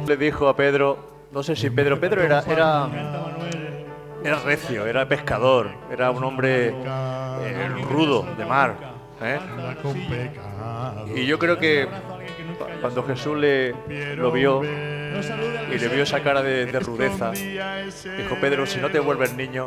Le dijo a Pedro, no sé si Pedro era recio, era pescador, era un hombre rudo, de mar. ¿Eh? Y yo creo que cuando Jesús lo vio y le vio esa cara de rudeza, dijo, Pedro, si no te vuelves niño,